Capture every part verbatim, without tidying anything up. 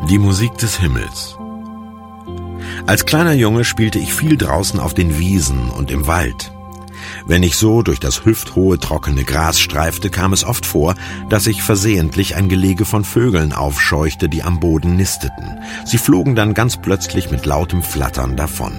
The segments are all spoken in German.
Die Musik des Himmels. Als kleiner Junge spielte ich viel draußen auf den Wiesen und im Wald. Wenn ich so durch das hüfthohe, trockene Gras streifte, kam es oft vor, dass ich versehentlich ein Gelege von Vögeln aufscheuchte, die am Boden nisteten. Sie flogen dann ganz plötzlich mit lautem Flattern davon.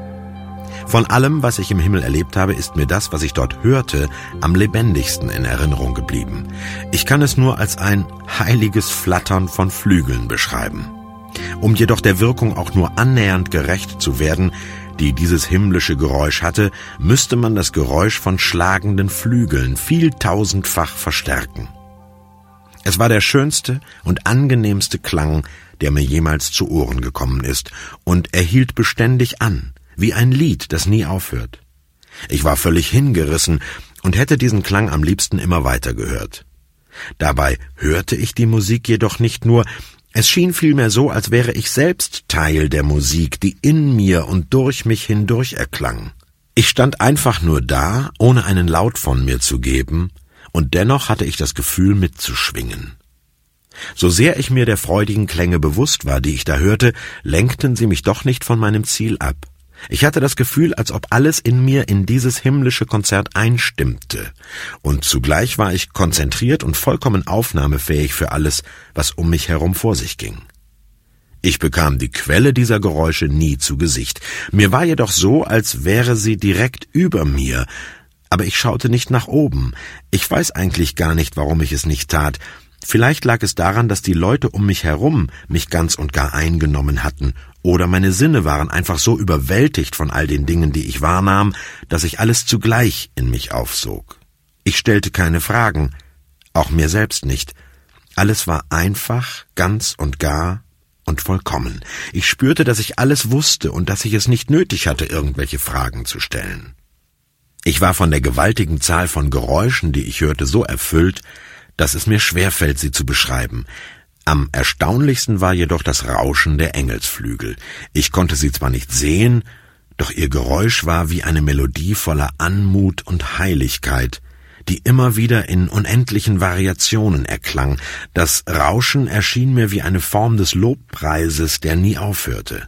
Von allem, was ich im Himmel erlebt habe, ist mir das, was ich dort hörte, am lebendigsten in Erinnerung geblieben. Ich kann es nur als ein heiliges Flattern von Flügeln beschreiben. Um jedoch der Wirkung auch nur annähernd gerecht zu werden, die dieses himmlische Geräusch hatte, müsste man das Geräusch von schlagenden Flügeln vieltausendfach verstärken. Es war der schönste und angenehmste Klang, der mir jemals zu Ohren gekommen ist, und er hielt beständig an, wie ein Lied, das nie aufhört. Ich war völlig hingerissen und hätte diesen Klang am liebsten immer weiter gehört. Dabei hörte ich die Musik jedoch nicht nur, es schien vielmehr so, als wäre ich selbst Teil der Musik, die in mir und durch mich hindurch erklang. Ich stand einfach nur da, ohne einen Laut von mir zu geben, und dennoch hatte ich das Gefühl, mitzuschwingen. So sehr ich mir der freudigen Klänge bewusst war, die ich da hörte, lenkten sie mich doch nicht von meinem Ziel ab. Ich hatte das Gefühl, als ob alles in mir in dieses himmlische Konzert einstimmte, und zugleich war ich konzentriert und vollkommen aufnahmefähig für alles, was um mich herum vor sich ging. Ich bekam die Quelle dieser Geräusche nie zu Gesicht. Mir war jedoch so, als wäre sie direkt über mir, aber ich schaute nicht nach oben. Ich weiß eigentlich gar nicht, warum ich es nicht tat. Vielleicht lag es daran, dass die Leute um mich herum mich ganz und gar eingenommen hatten, oder meine Sinne waren einfach so überwältigt von all den Dingen, die ich wahrnahm, dass ich alles zugleich in mich aufsog. Ich stellte keine Fragen, auch mir selbst nicht. Alles war einfach, ganz und gar und vollkommen. Ich spürte, dass ich alles wusste und dass ich es nicht nötig hatte, irgendwelche Fragen zu stellen. Ich war von der gewaltigen Zahl von Geräuschen, die ich hörte, so erfüllt, dass es mir schwerfällt, sie zu beschreiben. Am erstaunlichsten war jedoch das Rauschen der Engelsflügel. Ich konnte sie zwar nicht sehen, doch ihr Geräusch war wie eine Melodie voller Anmut und Heiligkeit, die immer wieder in unendlichen Variationen erklang. Das Rauschen erschien mir wie eine Form des Lobpreises, der nie aufhörte.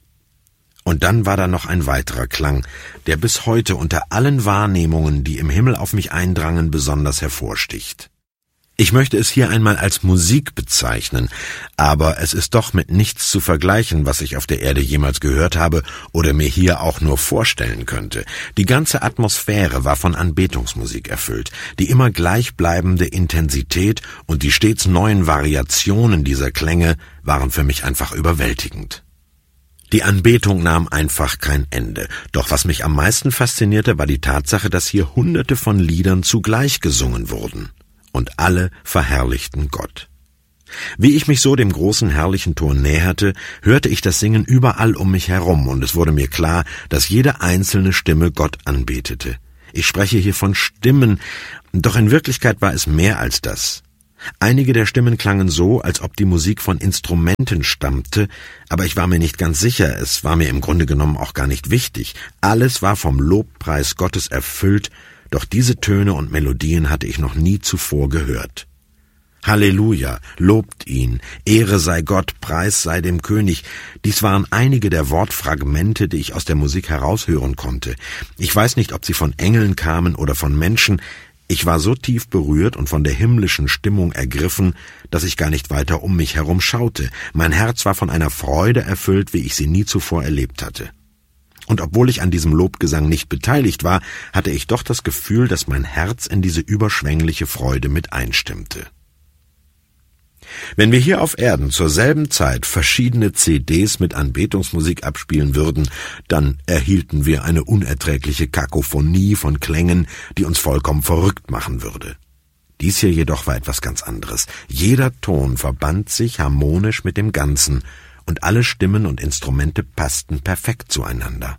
Und dann war da noch ein weiterer Klang, der bis heute unter allen Wahrnehmungen, die im Himmel auf mich eindrangen, besonders hervorsticht. Ich möchte es hier einmal als Musik bezeichnen, aber es ist doch mit nichts zu vergleichen, was ich auf der Erde jemals gehört habe oder mir hier auch nur vorstellen könnte. Die ganze Atmosphäre war von Anbetungsmusik erfüllt. Die immer gleichbleibende Intensität und die stets neuen Variationen dieser Klänge waren für mich einfach überwältigend. Die Anbetung nahm einfach kein Ende. Doch was mich am meisten faszinierte, war die Tatsache, dass hier Hunderte von Liedern zugleich gesungen wurden. Und alle verherrlichten Gott. Wie ich mich so dem großen herrlichen Tor näherte, hörte ich das Singen überall um mich herum, und es wurde mir klar, dass jede einzelne Stimme Gott anbetete. Ich spreche hier von Stimmen, doch in Wirklichkeit war es mehr als das. Einige der Stimmen klangen so, als ob die Musik von Instrumenten stammte, aber ich war mir nicht ganz sicher, es war mir im Grunde genommen auch gar nicht wichtig. Alles war vom Lobpreis Gottes erfüllt, doch diese Töne und Melodien hatte ich noch nie zuvor gehört. Halleluja, lobt ihn, Ehre sei Gott, Preis sei dem König. Dies waren einige der Wortfragmente, die ich aus der Musik heraushören konnte. Ich weiß nicht, ob sie von Engeln kamen oder von Menschen. Ich war so tief berührt und von der himmlischen Stimmung ergriffen, dass ich gar nicht weiter um mich herum schaute. Mein Herz war von einer Freude erfüllt, wie ich sie nie zuvor erlebt hatte. Und obwohl ich an diesem Lobgesang nicht beteiligt war, hatte ich doch das Gefühl, dass mein Herz in diese überschwängliche Freude mit einstimmte. Wenn wir hier auf Erden zur selben Zeit verschiedene C Ds mit Anbetungsmusik abspielen würden, dann erhielten wir eine unerträgliche Kakophonie von Klängen, die uns vollkommen verrückt machen würde. Dies hier jedoch war etwas ganz anderes. Jeder Ton verband sich harmonisch mit dem Ganzen, und alle Stimmen und Instrumente passten perfekt zueinander.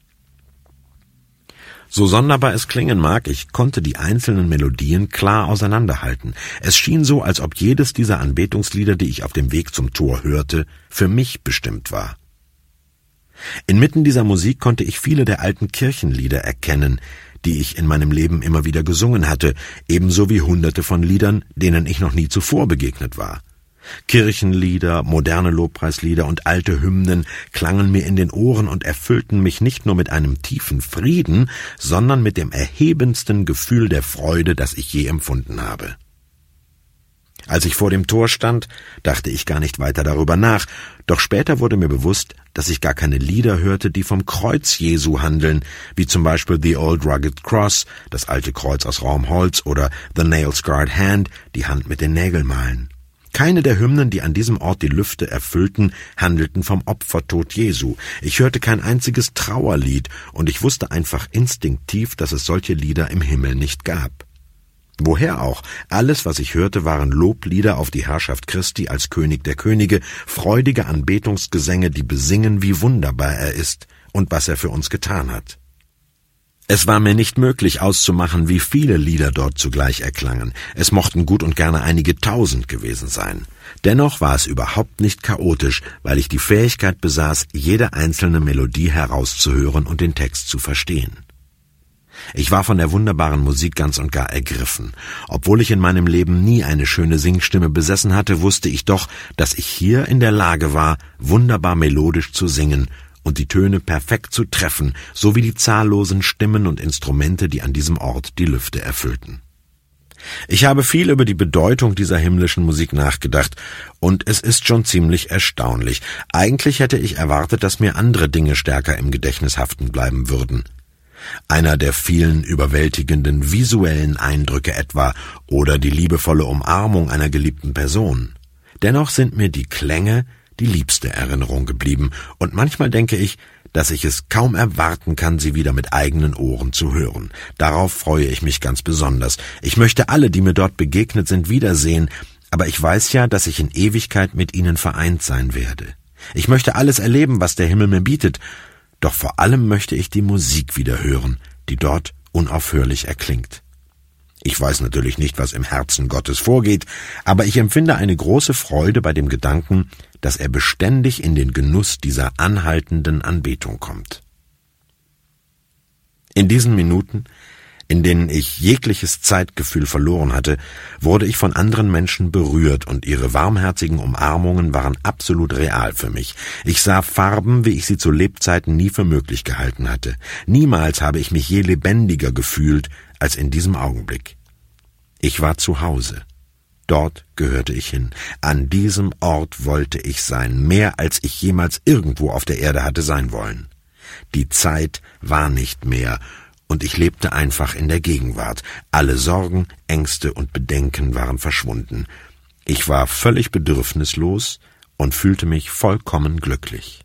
So sonderbar es klingen mag, ich konnte die einzelnen Melodien klar auseinanderhalten. Es schien so, als ob jedes dieser Anbetungslieder, die ich auf dem Weg zum Tor hörte, für mich bestimmt war. Inmitten dieser Musik konnte ich viele der alten Kirchenlieder erkennen, die ich in meinem Leben immer wieder gesungen hatte, ebenso wie hunderte von Liedern, denen ich noch nie zuvor begegnet war. Kirchenlieder, moderne Lobpreislieder und alte Hymnen klangen mir in den Ohren und erfüllten mich nicht nur mit einem tiefen Frieden, sondern mit dem erhebendsten Gefühl der Freude, das ich je empfunden habe. Als ich vor dem Tor stand, dachte ich gar nicht weiter darüber nach, doch später wurde mir bewusst, dass ich gar keine Lieder hörte, die vom Kreuz Jesu handeln, wie zum Beispiel The Old Rugged Cross, das alte Kreuz aus rauem Holz, oder The Nail-Scarred Hand, die Hand mit den Nägelmalen. Keine der Hymnen, die an diesem Ort die Lüfte erfüllten, handelten vom Opfertod Jesu. Ich hörte kein einziges Trauerlied, und ich wusste einfach instinktiv, dass es solche Lieder im Himmel nicht gab. Woher auch? Alles, was ich hörte, waren Loblieder auf die Herrschaft Christi als König der Könige, freudige Anbetungsgesänge, die besingen, wie wunderbar er ist und was er für uns getan hat. Es war mir nicht möglich auszumachen, wie viele Lieder dort zugleich erklangen. Es mochten gut und gerne einige tausend gewesen sein. Dennoch war es überhaupt nicht chaotisch, weil ich die Fähigkeit besaß, jede einzelne Melodie herauszuhören und den Text zu verstehen. Ich war von der wunderbaren Musik ganz und gar ergriffen. Obwohl ich in meinem Leben nie eine schöne Singstimme besessen hatte, wusste ich doch, dass ich hier in der Lage war, wunderbar melodisch zu singen und die Töne perfekt zu treffen, so wie die zahllosen Stimmen und Instrumente, die an diesem Ort die Lüfte erfüllten. Ich habe viel über die Bedeutung dieser himmlischen Musik nachgedacht, und es ist schon ziemlich erstaunlich. Eigentlich hätte ich erwartet, dass mir andere Dinge stärker im Gedächtnis haften bleiben würden. Einer der vielen überwältigenden visuellen Eindrücke etwa oder die liebevolle Umarmung einer geliebten Person. Dennoch sind mir die Klänge die liebste Erinnerung geblieben, und manchmal denke ich, dass ich es kaum erwarten kann, sie wieder mit eigenen Ohren zu hören. Darauf freue ich mich ganz besonders. Ich möchte alle, die mir dort begegnet sind, wiedersehen, aber ich weiß ja, dass ich in Ewigkeit mit ihnen vereint sein werde. Ich möchte alles erleben, was der Himmel mir bietet, doch vor allem möchte ich die Musik wieder hören, die dort unaufhörlich erklingt. Ich weiß natürlich nicht, was im Herzen Gottes vorgeht, aber ich empfinde eine große Freude bei dem Gedanken, dass er beständig in den Genuss dieser anhaltenden Anbetung kommt. In diesen Minuten, in denen ich jegliches Zeitgefühl verloren hatte, wurde ich von anderen Menschen berührt, und ihre warmherzigen Umarmungen waren absolut real für mich. Ich sah Farben, wie ich sie zu Lebzeiten nie für möglich gehalten hatte. Niemals habe ich mich je lebendiger gefühlt als in diesem Augenblick. Ich war zu Hause. Dort gehörte ich hin. An diesem Ort wollte ich sein, mehr als ich jemals irgendwo auf der Erde hatte sein wollen. Die Zeit war nicht mehr, und ich lebte einfach in der Gegenwart. Alle Sorgen, Ängste und Bedenken waren verschwunden. Ich war völlig bedürfnislos und fühlte mich vollkommen glücklich.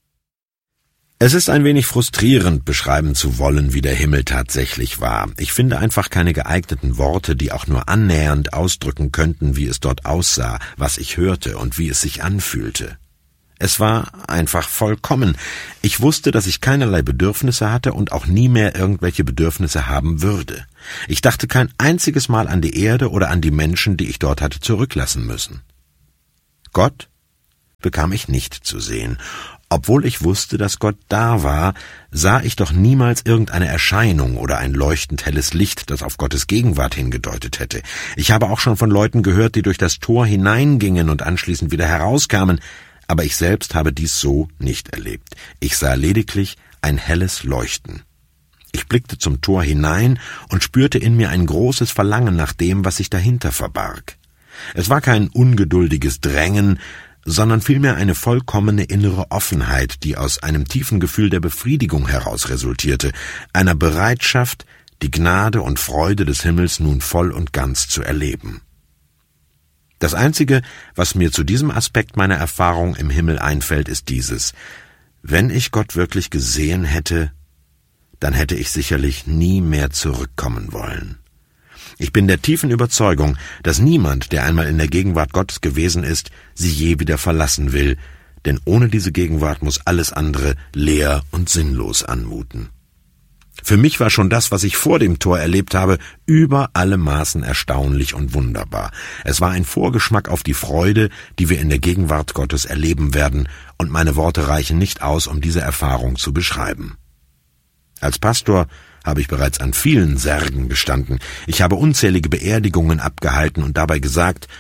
Es ist ein wenig frustrierend, beschreiben zu wollen, wie der Himmel tatsächlich war. Ich finde einfach keine geeigneten Worte, die auch nur annähernd ausdrücken könnten, wie es dort aussah, was ich hörte und wie es sich anfühlte. Es war einfach vollkommen. Ich wusste, dass ich keinerlei Bedürfnisse hatte und auch nie mehr irgendwelche Bedürfnisse haben würde. Ich dachte kein einziges Mal an die Erde oder an die Menschen, die ich dort hatte zurücklassen müssen. Gott bekam ich nicht zu sehen. Obwohl ich wusste, dass Gott da war, sah ich doch niemals irgendeine Erscheinung oder ein leuchtend helles Licht, das auf Gottes Gegenwart hingedeutet hätte. Ich habe auch schon von Leuten gehört, die durch das Tor hineingingen und anschließend wieder herauskamen, aber ich selbst habe dies so nicht erlebt. Ich sah lediglich ein helles Leuchten. Ich blickte zum Tor hinein und spürte in mir ein großes Verlangen nach dem, was sich dahinter verbarg. Es war kein ungeduldiges Drängen, sondern vielmehr eine vollkommene innere Offenheit, die aus einem tiefen Gefühl der Befriedigung heraus resultierte, einer Bereitschaft, die Gnade und Freude des Himmels nun voll und ganz zu erleben. Das Einzige, was mir zu diesem Aspekt meiner Erfahrung im Himmel einfällt, ist dieses: Wenn ich Gott wirklich gesehen hätte, dann hätte ich sicherlich nie mehr zurückkommen wollen. Ich bin der tiefen Überzeugung, dass niemand, der einmal in der Gegenwart Gottes gewesen ist, sie je wieder verlassen will, denn ohne diese Gegenwart muss alles andere leer und sinnlos anmuten. Für mich war schon das, was ich vor dem Tor erlebt habe, über alle Maßen erstaunlich und wunderbar. Es war ein Vorgeschmack auf die Freude, die wir in der Gegenwart Gottes erleben werden, und meine Worte reichen nicht aus, um diese Erfahrung zu beschreiben. Als Pastor habe ich bereits an vielen Särgen gestanden. Ich habe unzählige Beerdigungen abgehalten und dabei gesagt: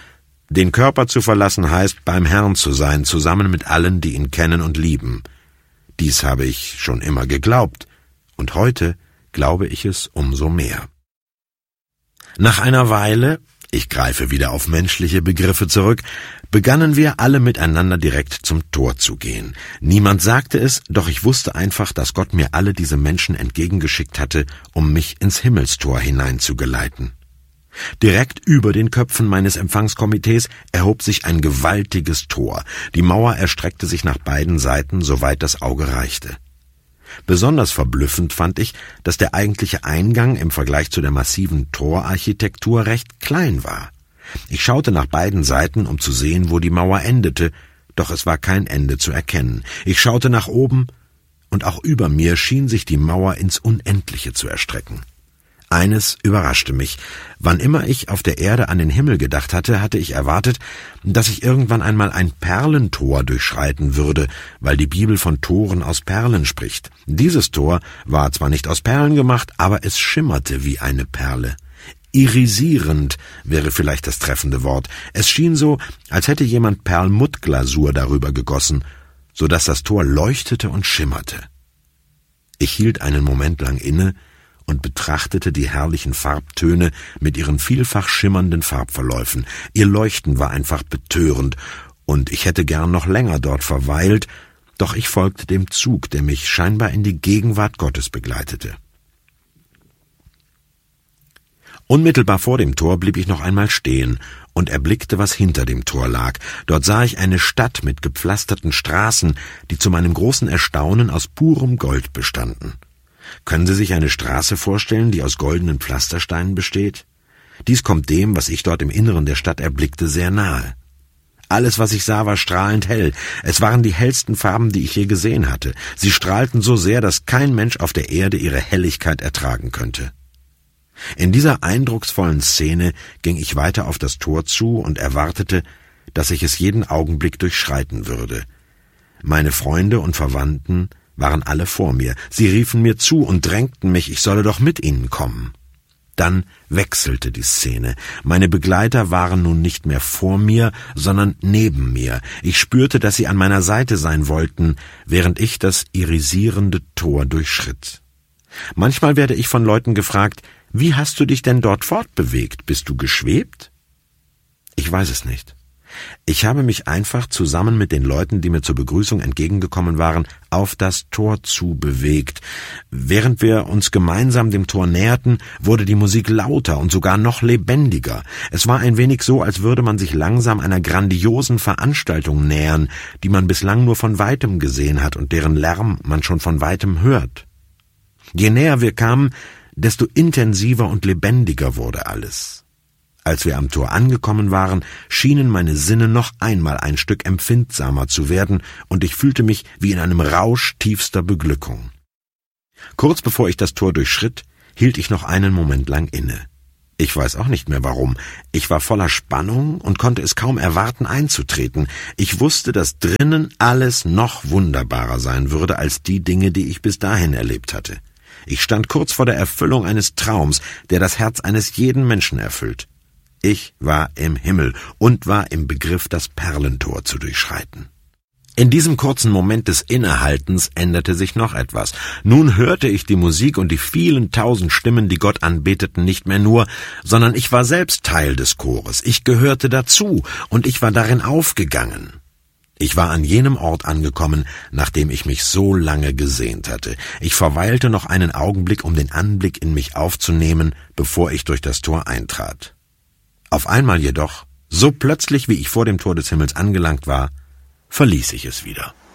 Den Körper zu verlassen heißt, beim Herrn zu sein, zusammen mit allen, die ihn kennen und lieben. Dies habe ich schon immer geglaubt, und heute glaube ich es umso mehr. Nach einer Weile, ich greife wieder auf menschliche Begriffe zurück, begannen wir alle miteinander direkt zum Tor zu gehen. Niemand sagte es, doch ich wusste einfach, dass Gott mir alle diese Menschen entgegengeschickt hatte, um mich ins Himmelstor hineinzugeleiten. Direkt über den Köpfen meines Empfangskomitees erhob sich ein gewaltiges Tor. Die Mauer erstreckte sich nach beiden Seiten, soweit das Auge reichte. Besonders verblüffend fand ich, dass der eigentliche Eingang im Vergleich zu der massiven Torarchitektur recht klein war. Ich schaute nach beiden Seiten, um zu sehen, wo die Mauer endete, doch es war kein Ende zu erkennen. Ich schaute nach oben, und auch über mir schien sich die Mauer ins Unendliche zu erstrecken. Eines überraschte mich. Wann immer ich auf der Erde an den Himmel gedacht hatte, hatte ich erwartet, dass ich irgendwann einmal ein Perlentor durchschreiten würde, weil die Bibel von Toren aus Perlen spricht. Dieses Tor war zwar nicht aus Perlen gemacht, aber es schimmerte wie eine Perle. Irisierend wäre vielleicht das treffende Wort. Es schien so, als hätte jemand Perlmuttglasur darüber gegossen, so dass das Tor leuchtete und schimmerte. Ich hielt einen Moment lang inne und betrachtete die herrlichen Farbtöne mit ihren vielfach schimmernden Farbverläufen. Ihr Leuchten war einfach betörend, und ich hätte gern noch länger dort verweilt, doch ich folgte dem Zug, der mich scheinbar in die Gegenwart Gottes begleitete. Unmittelbar vor dem Tor blieb ich noch einmal stehen und erblickte, was hinter dem Tor lag. Dort sah ich eine Stadt mit gepflasterten Straßen, die zu meinem großen Erstaunen aus purem Gold bestanden. Können Sie sich eine Straße vorstellen, die aus goldenen Pflastersteinen besteht? Dies kommt dem, was ich dort im Inneren der Stadt erblickte, sehr nahe. Alles, was ich sah, war strahlend hell. Es waren die hellsten Farben, die ich je gesehen hatte. Sie strahlten so sehr, dass kein Mensch auf der Erde ihre Helligkeit ertragen könnte. In dieser eindrucksvollen Szene ging ich weiter auf das Tor zu und erwartete, dass ich es jeden Augenblick durchschreiten würde. Meine Freunde und Verwandten waren alle vor mir. Sie riefen mir zu und drängten mich, ich solle doch mit ihnen kommen. Dann wechselte die Szene. Meine Begleiter waren nun nicht mehr vor mir, sondern neben mir. Ich spürte, dass sie an meiner Seite sein wollten, während ich das irisierende Tor durchschritt. Manchmal werde ich von Leuten gefragt, wie hast du dich denn dort fortbewegt? Bist du geschwebt? Ich weiß es nicht. Ich habe mich einfach zusammen mit den Leuten, die mir zur Begrüßung entgegengekommen waren, auf das Tor zu bewegt. Während wir uns gemeinsam dem Tor näherten, wurde die Musik lauter und sogar noch lebendiger. Es war ein wenig so, als würde man sich langsam einer grandiosen Veranstaltung nähern, die man bislang nur von Weitem gesehen hat und deren Lärm man schon von Weitem hört. Je näher wir kamen, desto intensiver und lebendiger wurde alles. Als wir am Tor angekommen waren, schienen meine Sinne noch einmal ein Stück empfindsamer zu werden, und ich fühlte mich wie in einem Rausch tiefster Beglückung. Kurz bevor ich das Tor durchschritt, hielt ich noch einen Moment lang inne. Ich weiß auch nicht mehr warum. Ich war voller Spannung und konnte es kaum erwarten, einzutreten. Ich wusste, dass drinnen alles noch wunderbarer sein würde als die Dinge, die ich bis dahin erlebt hatte. Ich stand kurz vor der Erfüllung eines Traums, der das Herz eines jeden Menschen erfüllt. Ich war im Himmel und war im Begriff, das Perlentor zu durchschreiten. In diesem kurzen Moment des Innehaltens änderte sich noch etwas. Nun hörte ich die Musik und die vielen tausend Stimmen, die Gott anbeteten, nicht mehr nur, sondern ich war selbst Teil des Chores. Ich gehörte dazu und ich war darin aufgegangen. Ich war an jenem Ort angekommen, nach dem ich mich so lange gesehnt hatte. Ich verweilte noch einen Augenblick, um den Anblick in mich aufzunehmen, bevor ich durch das Tor eintrat. Auf einmal jedoch, so plötzlich wie ich vor dem Tor des Himmels angelangt war, verließ ich es wieder.